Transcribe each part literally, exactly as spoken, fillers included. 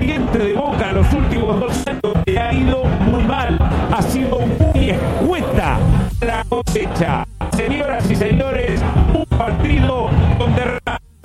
ambiente de Boca en los últimos dos años le ha ido muy mal. Ha sido muy escueta la cosecha. Señoras y señores, un partido donde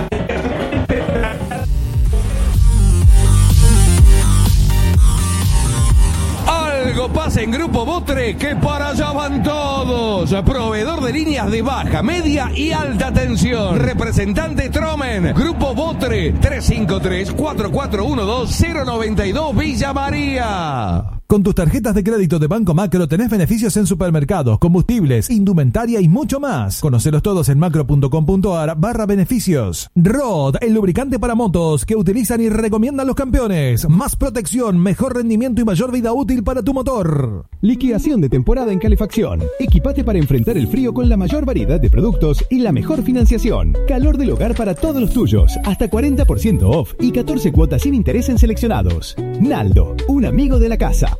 algo pasa en Grupo Botre, que para allá van todos. Proveedor de líneas de baja, media y alta tensión. Representante Tromen. Grupo Botre, tres cinco tres, cuatro cuatro uno dos, cero nueve dos, Villa María. Con tus tarjetas de crédito de Banco Macro tenés beneficios en supermercados, combustibles, indumentaria y mucho más. Conocelos todos en macro.com.ar barra beneficios. Rod, el lubricante para motos que utilizan y recomiendan los campeones. Más protección, mejor rendimiento y mayor vida útil para tu motor. Liquidación de temporada en calefacción. Equipate para enfrentar el frío con la mayor variedad de productos y la mejor financiación. Calor del hogar para todos los tuyos. Hasta cuarenta por ciento off y catorce cuotas sin interés en seleccionados. Naldo, un amigo de la casa.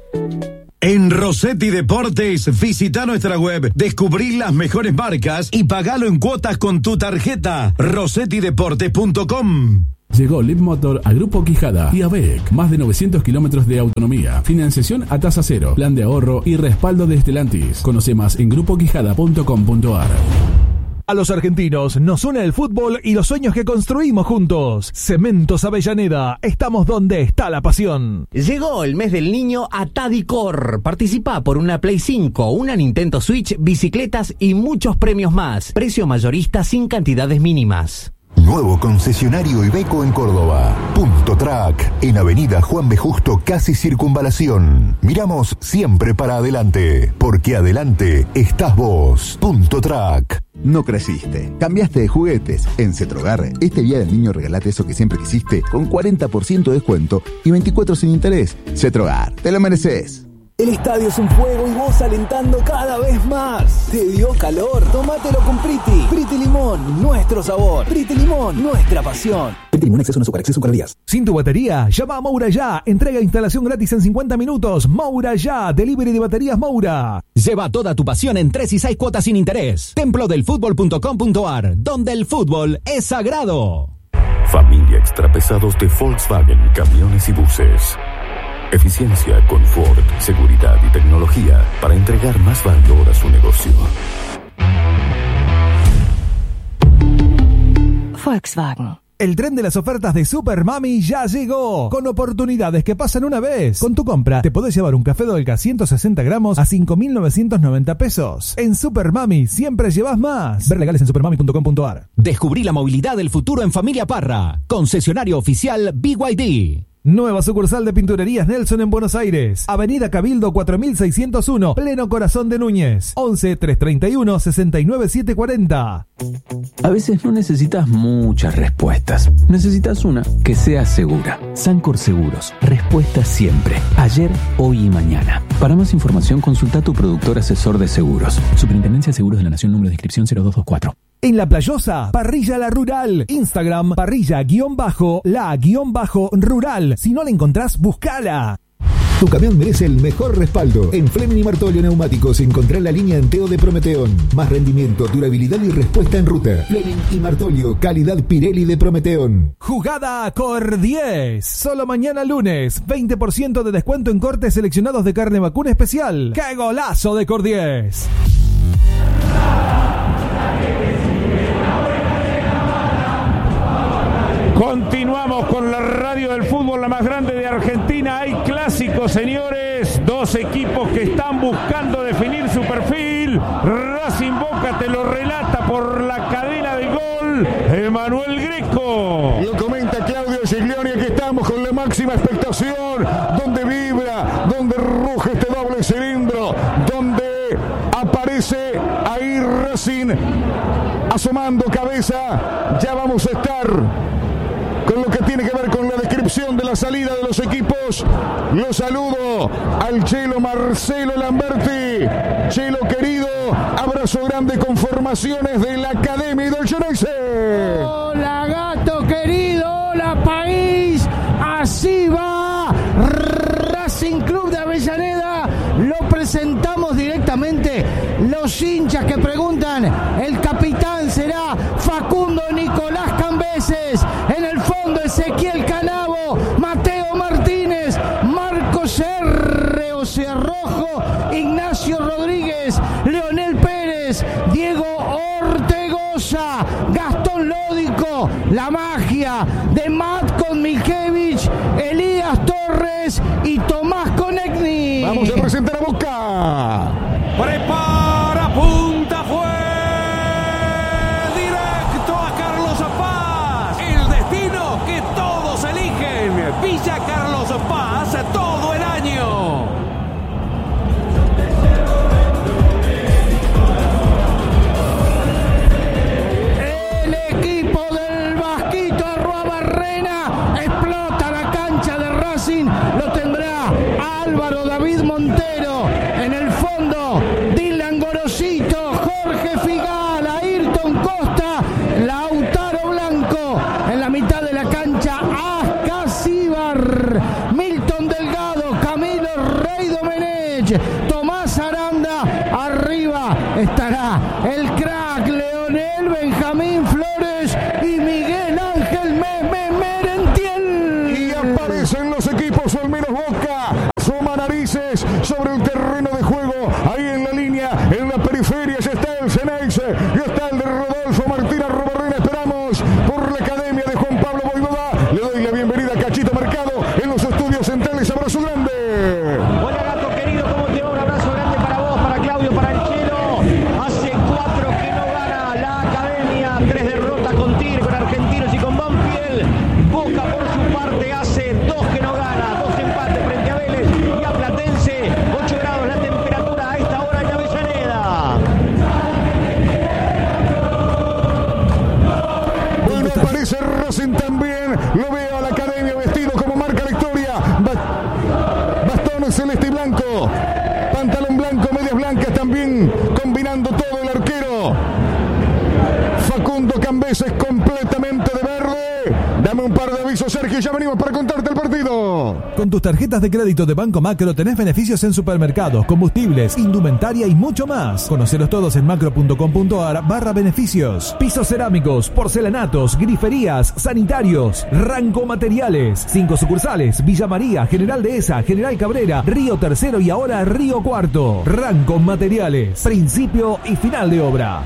En Rossetti Deportes, visita nuestra web, descubrí las mejores marcas y pagalo en cuotas con tu tarjeta. rossetti deportes punto com. Llegó Leap Motor a Grupo Quijada y A B E C. Más de novecientos kilómetros de autonomía, financiación a tasa cero, plan de ahorro y respaldo de Stellantis. Conoce más en grupo quijada punto com punto ar. A los argentinos nos une el fútbol y los sueños que construimos juntos. Cementos Avellaneda, estamos donde está la pasión. Llegó el mes del niño a Tadicor. Participa por una Play cinco, una Nintendo Switch, bicicletas y muchos premios más. Precio mayorista sin cantidades mínimas. Nuevo concesionario Iveco en Córdoba. Punto Track, en Avenida Juan B. Justo, casi Circunvalación. Miramos siempre para adelante, porque adelante estás vos. Punto Track. No creciste, cambiaste de juguetes. En Cetrogar, este día del niño regalate eso que siempre quisiste con cuarenta por ciento de descuento y veinticuatro sin interés. Cetrogar, te lo mereces. El estadio es un fuego y vos alentando cada vez más. ¿Te dio calor? Tómatelo con Priti. Priti Limón, nuestro sabor. Priti Limón, nuestra pasión. Priti Limón, exceso en azúcar, exceso en calorías. Sin tu batería, llama a Moura Ya. Entrega e instalación gratis en cincuenta minutos. Moura Ya, delivery de baterías Moura. Lleva toda tu pasión en tres y seis cuotas sin interés. templo del fútbol punto com punto ar, donde el fútbol es sagrado. Familia Extrapesados de Volkswagen, camiones y buses. Eficiencia, confort, seguridad y tecnología para entregar más valor a su negocio. Volkswagen. El tren de las ofertas de Super Mami ya llegó, con oportunidades que pasan una vez. Con tu compra te podés llevar un café Dolca ciento sesenta gramos a cinco mil novecientos noventa pesos. En Super Mami siempre llevas más. Ver legales en supermami punto com punto ar. Descubrí la movilidad del futuro en Familia Parra. Concesionario oficial B Y D. Nueva sucursal de Pinturerías Nelson en Buenos Aires. Avenida Cabildo cuatro mil seiscientos uno, pleno corazón de Núñez. once, trescientos treinta y uno, sesenta y nueve, setecientos cuarenta. A veces no necesitas muchas respuestas. Necesitas una que sea segura. Sancor Seguros. Respuesta siempre. Ayer, hoy y mañana. Para más información, consulta a tu productor asesor de seguros. Superintendencia de Seguros de la Nación, número de inscripción cero dos dos cuatro. En La Playosa, Parrilla La Rural. Instagram, parrilla-la-rural. Si no la encontrás, buscala. Tu camión merece el mejor respaldo. En Fleming y Martolio Neumáticos encontrá la línea Enteo de Prometeón. Más rendimiento, durabilidad y respuesta en ruta. Fleming y Martolio, calidad Pirelli de Prometeón. Jugada Cor diez. Solo mañana lunes, veinte por ciento de descuento en cortes seleccionados de carne vacuna especial. ¡Qué golazo de Cor diez! Continuamos con la radio del fútbol, la más grande de Argentina. Hay clásicos, señores. Dos equipos que están buscando definir su perfil. Racing Boca te lo relata por la cadena de gol Emanuel Greco. Lo comenta Claudio Giglioni. Aquí estamos con la máxima expectación. Donde vibra, donde ruge este doble cilindro, donde aparece ahí Racing asomando cabeza. Ya vamos a estar con lo que tiene que ver con la descripción de la salida de los equipos. Los saludo al Chelo Marcelo Lamberti. Chelo querido, abrazo grande con formaciones de la Academia y del Geneise. Hola gato querido, hola país, así va Racing Club de Avellaneda. Lo presentamos directamente. Los hinchas que preguntan, el capitán será Facundo Nicolás Cambeses. En el fondo Ezequiel Canavo, Mateo Martínez. Racing lo tendrá Álvaro David Montero. En el fondo, Dylan Gorosito, Jorge Figal, Ayrton Costa, Lautaro Blanco. En la mitad de la cancha, Ascasíbar, Milton Delgado, Camilo Rey Domenech, Tomás Aranda. Arriba estará el crack Leonel Benjamín Flores y Miguel Ángel Meme Merentiel. Y aparecen los equipos, al menos Boca, asoma narices sobre el terreno de juego. Ahí en la línea, en la periferia, ya está el Ceneice, ya está el de Rodolfo Martínez Arrobarrena. Esperamos por la academia de Juan Pablo Voivoda. Le doy la bienvenida a Cachito Mercado en los estudios centrales. Abrazo grande. Hola, gato querido, ¿cómo te va? Un abrazo grande para vos, para Claudio, para el Chelo. Hace cuatro que no gana la academia. Tres derrotas con Tigre, con Argentinos y con Banfield. Boca, por su parte, hace dos que no gana. Dos empates frente a Vélez y a Platense. ocho grados la temperatura a esta hora en Avellaneda. Bueno, aparece Racing también. Lo veo a la academia vestido como marca la historia. Ba- Bastones celeste y blanco. Pantalón blanco, medias blancas también. Combinando todo el arquero. Facundo Cambeses completamente de verde. Dame un par de avisos, Sergio. Ya venimos para contarte el partido. Con tus tarjetas de crédito de Banco Macro tenés beneficios en supermercados, combustibles, indumentaria y mucho más. Conocelos todos en macro.com.ar barra beneficios. Pisos cerámicos, porcelanatos, griferías, sanitarios, Ranco Materiales. Cinco sucursales: Villa María, General Dehesa, General Cabrera, Río Tercero y ahora Río Cuarto. Ranco Materiales. Principio y final de obra.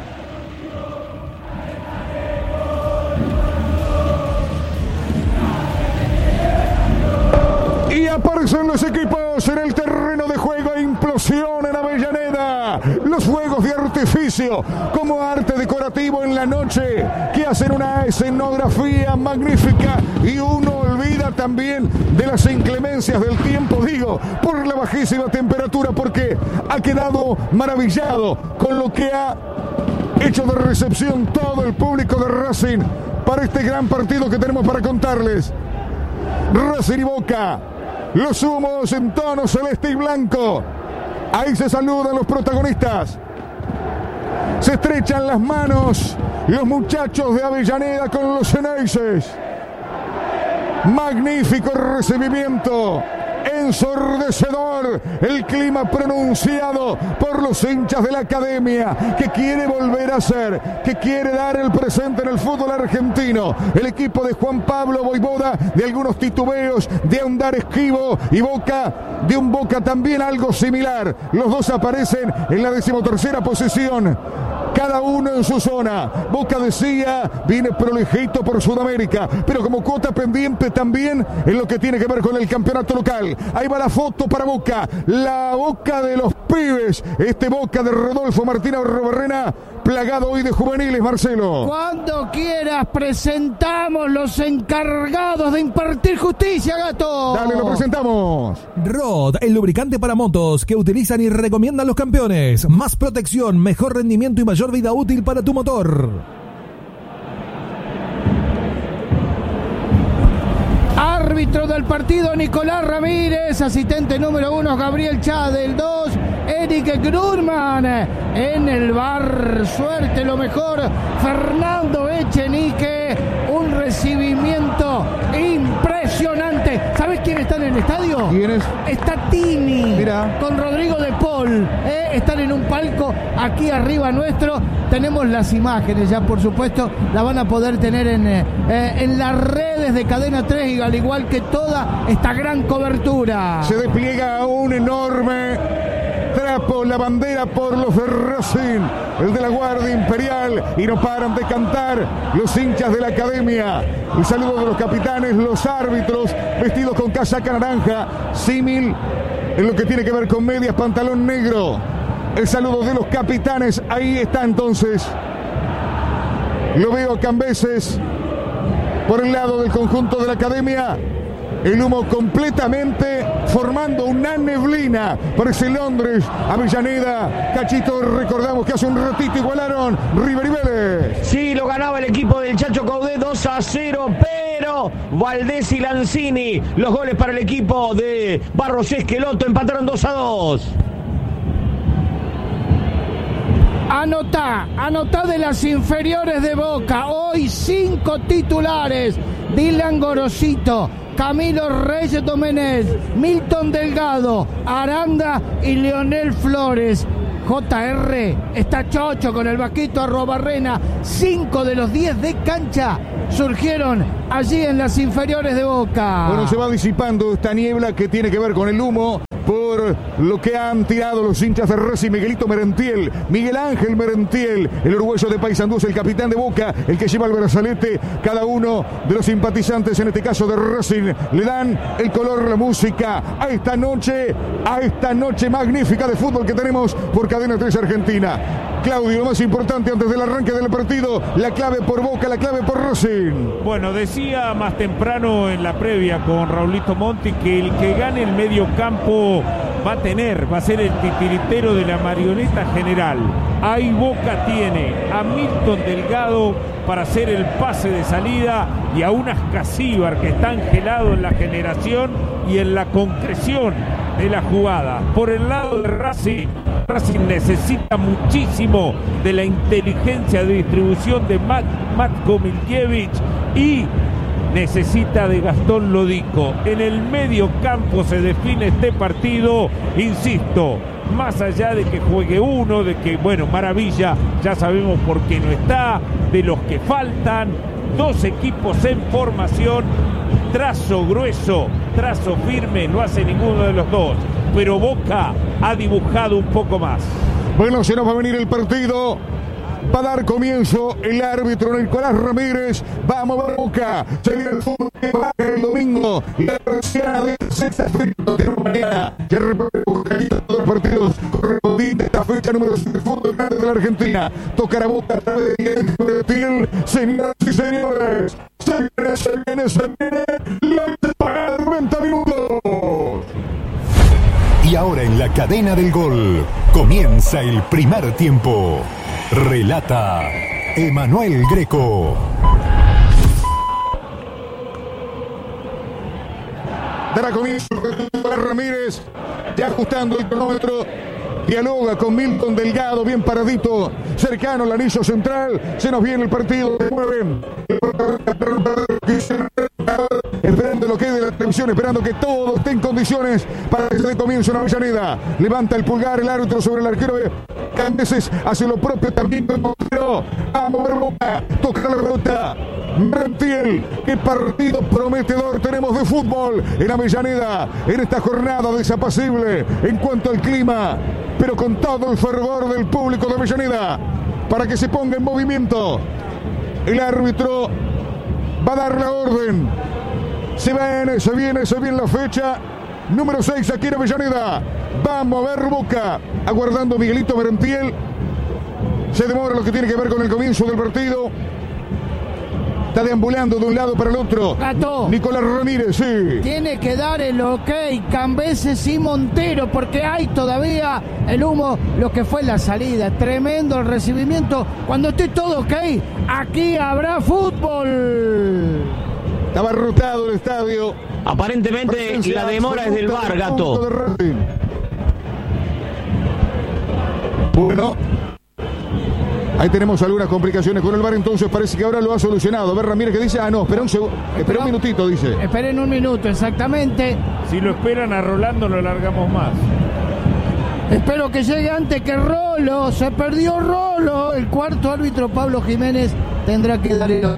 Y aparecen los equipos en el terreno de juego. Implosión en Avellaneda. Los fuegos de artificio como arte decorativo en la noche que hacen una escenografía magnífica. Y uno olvida también de las inclemencias del tiempo, digo, por la bajísima temperatura, porque ha quedado maravillado con lo que ha hecho de recepción todo el público de Racing para este gran partido que tenemos para contarles. Racing y Boca, los humos en tono celeste y blanco. Ahí se saludan los protagonistas. Se estrechan las manos los muchachos de Avellaneda con los Ceneices. Magnífico recibimiento. Ensordecedor el clima pronunciado por los hinchas de la academia, que quiere volver a ser, que quiere dar el presente en el fútbol argentino. El equipo de Juan Pablo Voivoda de algunos titubeos, de andar esquivo, y Boca de un Boca también algo similar. Los dos aparecen en la decimotercera posición, cada uno en su zona. Boca, decía, viene prolijito por Sudamérica, pero como cuota pendiente también en lo que tiene que ver con el campeonato local. Ahí va la foto para Boca, la Boca de los pibes, este Boca de Rodolfo Martínez Arrobarrena, plagado hoy de juveniles, Marcelo. Cuando quieras presentamos los encargados de impartir justicia, gato. Dale, lo presentamos. Rod, el lubricante para motos que utilizan y recomiendan los campeones. Más protección, mejor rendimiento y mayor vida útil para tu motor. Árbitro del partido, Nicolás Ramírez. Asistente número uno, Gabriel Chade. El dos, Eric Grurman. En el bar, suerte lo mejor, Fernando Echenique. Un recibimiento impresionante. ¿Sabes quién está en el estadio? ¿Quién es? Está Tini. Mira. Con Rodrigo de Paul. ¿eh? Están en un palco aquí arriba nuestro. Tenemos las imágenes ya, por supuesto. La van a poder tener en, eh, en las redes de Cadena tres, y al igual que toda esta gran cobertura. Se despliega un enorme trapo, la bandera por los de Racing, el de la Guardia Imperial, y no paran de cantar los hinchas de la academia. El saludo de los capitanes, los árbitros, vestidos con casaca naranja, símil en lo que tiene que ver con medias, pantalón negro. El saludo de los capitanes, ahí está entonces. Lo veo a Cambeses por el lado del conjunto de la academia. el humo completamente formando una neblina. Parece Londres, Avellaneda, Cachito, recordamos que hace un ratito igualaron River y Vélez. Sí, lo ganaba el equipo del Chacho Caudé dos a cero, pero Valdés y Lanzini, los goles para el equipo de Barros Esqueloto, empataron dos a dos. Anotá, anotá de las inferiores de Boca. Hoy cinco titulares. Dylan Gorosito, Camilo Reyes Domenech, Milton Delgado, Aranda y Leonel Flores. J R está chocho con el vaquito Arrobarrena. Cinco de los diez de cancha surgieron allí en las inferiores de Boca. Bueno, se va disipando esta niebla que tiene que ver con el humo por lo que han tirado los hinchas de Racing. Miguelito Merentiel, Miguel Ángel Merentiel, el uruguayo de Paysandú, es el capitán de Boca, el que lleva el brazalete. Cada uno de los simpatizantes, en este caso de Racing, le dan el color, la música a esta noche, a esta noche magnífica de fútbol que tenemos por Cadena tres Argentina. Claudio, lo más importante antes del arranque del partido, la clave por Boca, la clave por Racing. Bueno, decía más temprano en la previa con Raulito Monti que el que gane el medio campo va a tener, va a ser el titiritero de la marioneta general. Ahí Boca tiene a Milton Delgado para hacer el pase de salida y a un Ascasíbar que está angelado en la generación y en la concreción de la jugada. Por el lado de Racing, Racing necesita muchísimo de la inteligencia de distribución de Mat, Matko Milkiewicz y necesita de Gastón Lodico. En el medio campo se define este partido, insisto, más allá de que juegue uno, de que, bueno, Maravilla, ya sabemos por qué no está, de los que faltan, dos equipos en formación, trazo grueso, trazo firme, no hace ninguno de los dos, pero Boca ha dibujado un poco más. Bueno, se nos va a venir el partido. Va a dar comienzo el árbitro Nicolás Ramírez. Vamos a ver Boca. Se viene el fútbol que va el domingo. La tercera de sexta fecha de mañana. Ya reparte Boca todos los partidos correspondientes a esta fecha número seis del fútbol grande de la Argentina. Tocará Boca a través de Bertil. Señoras y señores, se viene, se viene, se viene. La paga de noventa minutos. Y ahora en la cadena del gol comienza el primer tiempo. Relata Emanuel Greco. Dará comienzo Ramírez, ya ajustando el cronómetro. Dialoga con Milton Delgado, bien paradito, cercano al anillo central. Se nos viene el partido. Se mueven. Esperando lo que es de la televisión, esperando que todo esté en condiciones para que se dé comienzo en Avellaneda. Levanta el pulgar el árbitro sobre el arquero. Cambeses hace lo propio también con Montero. Vamos a ver Boca, toca la pelota. Merentiel, qué partido prometedor tenemos de fútbol en Avellaneda en esta jornada desapacible en cuanto al clima, pero con todo el fervor del público de Avellaneda para que se ponga en movimiento. El árbitro va a dar la orden. Se viene, se viene, se viene la fecha número seis aquí en Avellaneda. Vamos a ver Boca, aguardando Miguelito Merentiel. Se demora lo que tiene que ver con el comienzo del partido. Está deambulando de un lado para el otro. Gato. Nicolás Ramírez, sí. Tiene que dar el ok Cambeses y Montero, porque hay todavía el humo, lo que fue la salida. Tremendo el recibimiento. Cuando esté todo ok, aquí habrá fútbol. Está abarrotado el estadio. Aparentemente la demora es del V A R, Gato. Bueno, ahí tenemos algunas complicaciones con el V A R, entonces parece que ahora lo ha solucionado. A ver, Ramírez, que dice, ah, no, espera un segundo, espera un minutito, dice. Esperen un minuto, exactamente. Si lo esperan a Rolando, lo largamos más. Espero que llegue antes que Rolo. Se perdió Rolo. El cuarto árbitro, Pablo Jiménez, tendrá que dar el ok.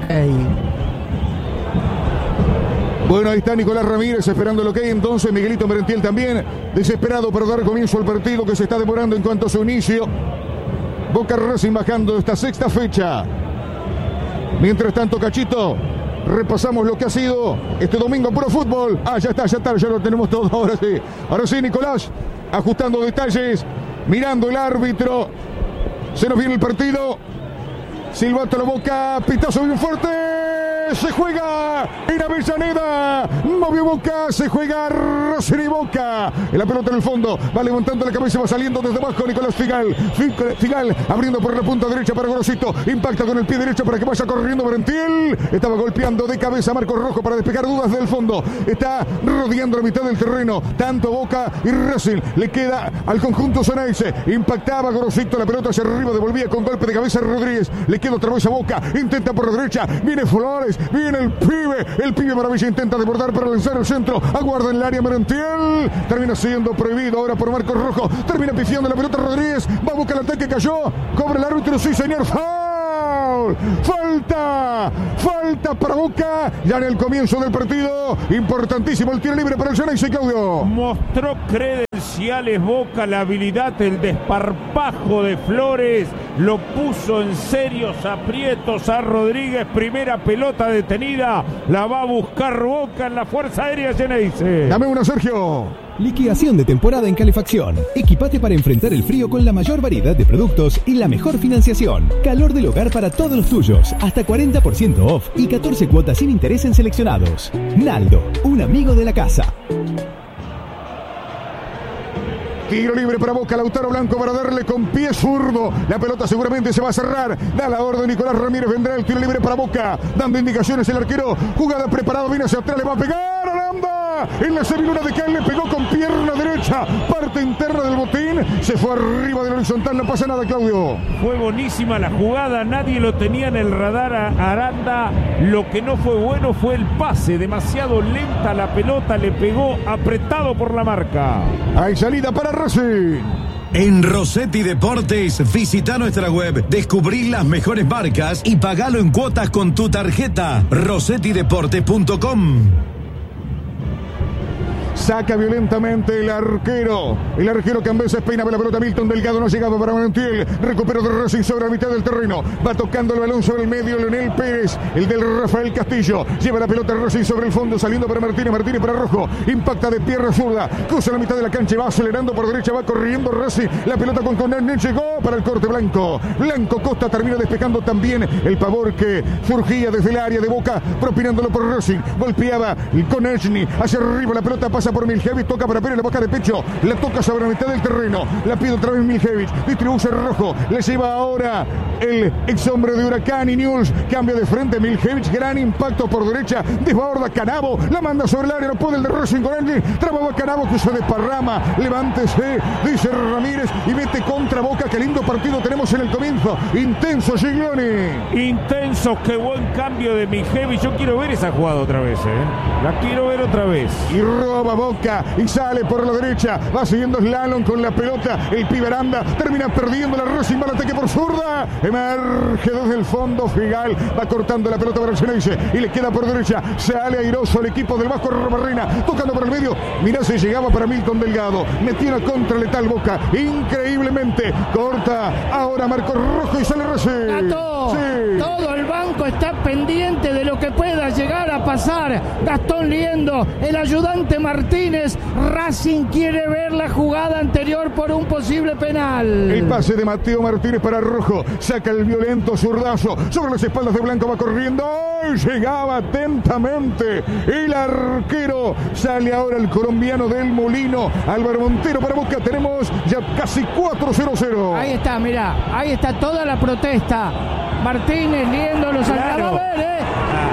Bueno, ahí está Nicolás Ramírez esperando lo que hay. Entonces Miguelito Merentiel también desesperado para dar comienzo al partido que se está demorando en cuanto a su inicio. Boca Racing bajando esta sexta fecha. Mientras tanto, Cachito, repasamos lo que ha sido este domingo puro fútbol. Ah, ya está, ya está, ya lo tenemos todo. Ahora sí, ahora sí, Nicolás, ajustando detalles, mirando el árbitro. Se nos viene el partido. Silbato la Boca, pitazo bien fuerte. se juega en Avellaneda. Movió Boca, se juega Racing y Boca. La pelota en el fondo, va levantando la cabeza, va saliendo desde abajo Nicolás Figal. Figal abriendo por la punta derecha para Gorosito. Impacta con el pie derecho para que vaya corriendo Merentiel. Estaba golpeando de cabeza a Marcos Rojo para despejar dudas del fondo. Está rodeando la mitad del terreno. Tanto Boca y Racing. Le queda al conjunto Ceneice. Impactaba Gorosito, la pelota hacia arriba, devolvía con golpe de cabeza a Rodríguez. Le queda otra vez a Boca. Intenta por la derecha. Viene Flores. Viene el pibe. El pibe Maravilla intenta desbordar para lanzar el centro. Aguarda en el área Merentiel. Termina siendo prohibido ahora por Marcos Rojo. Termina pifiando la pelota Rodríguez. Va a buscar el ataque, cayó. Cobra el árbitro. Sí, señor. ¡Foul! Falta. Falta para Boca. Ya en el comienzo del partido. Importantísimo el tiro libre para el Ceneice, Claudio. Mostró credenciales Boca, la habilidad, el desparpajo de Flores. Lo puso en serios aprietos a Rodríguez. Primera pelota detenida. La va a buscar Boca en la Fuerza Aérea Ceneice. Dame una, Sergio. Liquidación de temporada en calefacción. Equipate para enfrentar el frío con la mayor variedad de productos y la mejor financiación. Calor del hogar para todos los tuyos. Hasta cuarenta por ciento off y catorce cuotas sin interés en seleccionados. Naldo, un amigo de la casa. Tiro libre para Boca, Lautaro Blanco para darle con pie zurdo. La pelota seguramente se va a cerrar. Da la orden Nicolás Ramírez, vendrá el tiro libre para Boca. Dando indicaciones el arquero. Jugada preparado, viene hacia atrás, le va a pegar. Aranda. En la semiluna de Cal le pegó con pierna derecha. Parte interna del botín. Se fue arriba del horizontal, no pasa nada, Claudio. Fue buenísima la jugada, nadie lo tenía en el radar a Aranda. Lo que no fue bueno fue el pase. Demasiado lenta la pelota, le pegó apretado por la marca. Hay salida para Racing. En Rossetti Deportes, visita nuestra web, descubrí las mejores marcas y pagalo en cuotas con tu tarjeta. rossetti deportes punto com. Saca violentamente el arquero. El arquero que en veces peinaba la pelota. Milton Delgado no llegaba para Merentiel. Recupero de Racing sobre la mitad del terreno. Va tocando el balón sobre el medio. Leonel Pérez, el del Rafael Castillo. Lleva la pelota Racing sobre el fondo. Saliendo para Martínez. Martínez para Rojo. Impacta de pierna zurda. Cruza la mitad de la cancha. Va acelerando por derecha. Va corriendo Racing. La pelota con Conan llegó para el corte Blanco. Blanco Costa termina despejando también el pavor que surgía desde el área de Boca. Propinándolo por Racing. Golpeaba con Echny. Hacia arriba la pelota pasa por Miljevic, toca para Pérez, la boca de pecho, la toca sobre la mitad del terreno, la pide otra vez Miljevic, distribuye Rojo, le lleva ahora el ex hombre de Huracán y News, cambia de frente Miljevic, gran impacto por derecha, desborda Canavo, la manda sobre el área, no puede el de Racing con Angie, trababa Canavo que se desparrama, levántese, dice Ramírez y mete contra Boca. Qué lindo partido tenemos en el comienzo, intenso Giglioni. Intenso, qué buen cambio de Miljevic, yo quiero ver esa jugada otra vez, ¿eh? La quiero ver otra vez. Y roba Boca y sale por la derecha, va siguiendo Slalom con la pelota, el pibe Aranda termina perdiendo la Racing, va al ataque por zurda, emerge desde el fondo Figal, va cortando la pelota para el Ceneice y le queda por derecha, sale airoso el equipo del Vasco Romarrena, tocando por el medio, mirá si llegaba para Milton Delgado, metió una contra letal Boca, increíblemente, corta ahora Marcos Rojo y sale Racing. Gato, sí. Todo el banco está pendiente de lo que pueda llegar a pasar. Gastón Liendo, el ayudante Martínez, Racing quiere ver la jugada anterior por un posible penal. El pase de Mateo Martínez para Rojo, saca el violento zurdazo, sobre las espaldas de Blanco va corriendo, ¡ay! Llegaba atentamente el arquero, sale ahora el colombiano del Molino, Álvaro Montero para Boca, tenemos ya casi cuatro cero cero. Ahí está, mirá, ahí está toda la protesta, Martínez, Liendo, los claro. acaba de ver, ¿eh?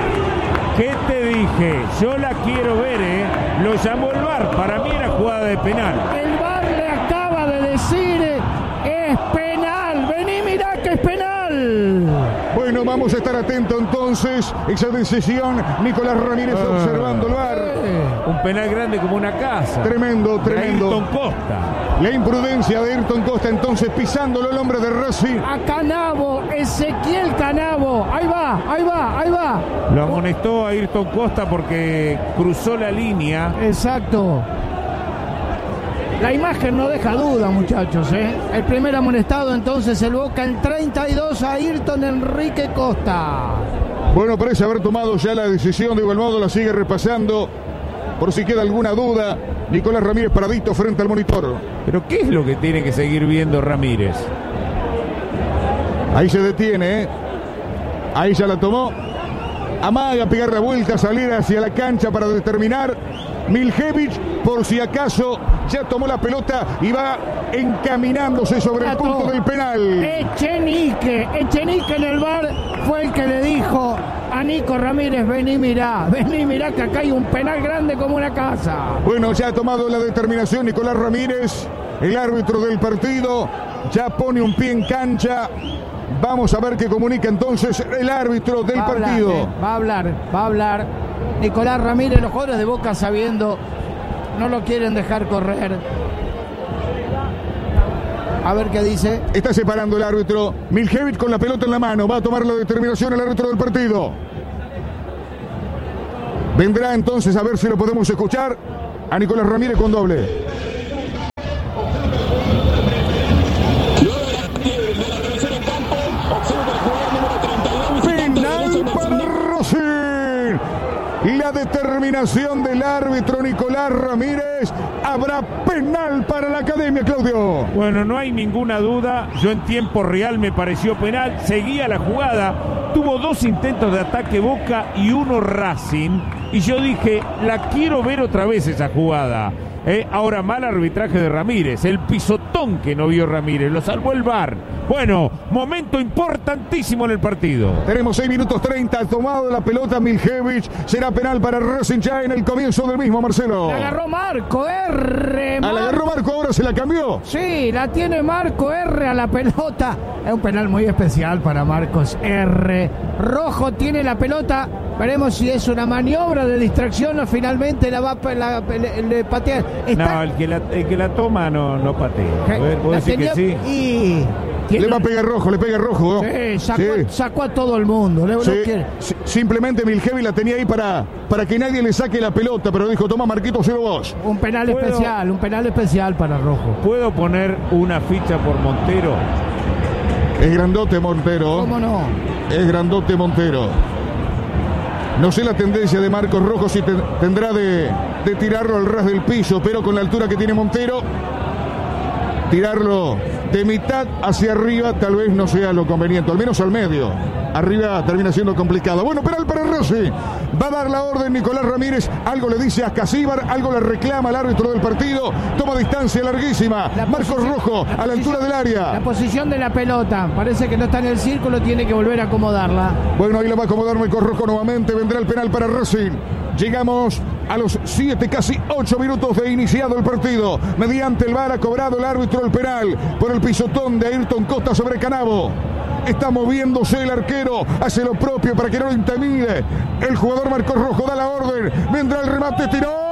¿Qué te dije? Yo la quiero ver, ¿eh? Lo llamó el V A R, para mí era jugada de penal. El V A R le acaba de decir, es penal, vení, mirá que es penal. Bueno, vamos a estar atentos entonces, esa decisión, Nicolás Ramírez uh, observando el V A R. Eh, un penal grande como una casa. Tremendo, tremendo. Ayrton Costa. La imprudencia de Ayrton Costa entonces pisándolo el hombre de Racing. A Canavo, Ezequiel Canavo, ahí va, ahí va, ahí va. Lo amonestó a Ayrton Costa porque cruzó la línea. Exacto. La imagen no deja duda, muchachos, ¿eh? El primer amonestado entonces el Boca en treinta y dos a Ayrton Enrique Costa. Bueno, parece haber tomado ya la decisión, de igual modo la sigue repasando. Por si queda alguna duda, Nicolás Ramírez paradito frente al monitor. ¿Pero qué es lo que tiene que seguir viendo Ramírez? Ahí se detiene, ¿eh? Ahí ya la tomó. amaga, pegar la vuelta, salir hacia la cancha para determinar. Miljevic, por si acaso, ya tomó la pelota y va encaminándose sobre el punto del penal. Echenique, Echenique en el V A R fue el que le dijo a Nico Ramírez, vení mirá, vení mirá que acá hay un penal grande como una casa. Bueno, ya ha tomado la determinación Nicolás Ramírez, el árbitro del partido, ya pone un pie en cancha. Vamos a ver qué comunica entonces el árbitro del va partido. Hablar, eh, va a hablar, va a hablar. Nicolás Ramírez, los jugadores de Boca sabiendo, no lo quieren dejar correr. A ver qué dice. Está separando el árbitro. Miljevic con la pelota en la mano. Va a tomar la determinación el árbitro del partido. Vendrá entonces a ver si lo podemos escuchar a Nicolás Ramírez con doble. Penal para Racing. La determinación del árbitro Nicolás Ramírez. Habrá penal para la Academia, Claudio. Bueno, no hay ninguna duda. Yo en tiempo real me pareció penal. Seguía la jugada. Tuvo dos intentos de ataque Boca y uno Racing. Y yo dije, la quiero ver otra vez esa jugada. Eh, ahora mal arbitraje de Ramírez. El pisotón que no vio Ramírez. Lo salvó el V A R. Bueno, momento importantísimo en el partido. Tenemos seis minutos treinta. Tomado la pelota Miljevic. Será penal para Racing ya en el comienzo del mismo, Marcelo. La agarró Marco R. Ah, la agarró Marco, ahora se la cambió. Sí, la tiene Marco R a la pelota. Es un penal muy especial para Marcos R. Rojo tiene la pelota. Veremos si es una maniobra de distracción o finalmente la va a la, le, le patear. Está... No, el que, la, el que la toma no, no patea. A ver, ¿puedo decir tenía... que sí? Y... Le va a pegar rojo, le pega rojo. Sí, sacó, sí. sacó a todo el mundo. Le, sí. Simplemente Miljevic la tenía ahí para, para que nadie le saque la pelota, pero dijo, toma Marquito, cero vos. Un penal ¿Puedo... especial, un penal especial para rojo. ¿Puedo poner una ficha por Montero? Es grandote Montero. ¿Cómo no? Es grandote Montero. No sé la tendencia de Marcos Rojo si te, tendrá de, de tirarlo al ras del piso, pero con la altura que tiene Montero, tirarlo de mitad hacia arriba tal vez no sea lo conveniente, al menos al medio. Arriba termina siendo complicado. Bueno, penal para Rossi. Va a dar la orden Nicolás Ramírez. Algo le dice a Ascasíbar, algo le reclama al árbitro del partido. Toma distancia larguísima. Marcos Rojo a la altura del área. La posición de la pelota. Parece que no está en el círculo, tiene que volver a acomodarla. Bueno, ahí la va a acomodar Marcos Rojo nuevamente. Vendrá el penal para Racing. Llegamos a los siete, casi ocho minutos de iniciado el partido. Mediante el V A R ha cobrado el árbitro el penal por el pisotón de Ayrton Costa sobre Canavo. Está moviéndose el arquero, hace lo propio para que no lo intimide. El jugador Marcos Rojo da la orden. Vendrá el remate, tiró.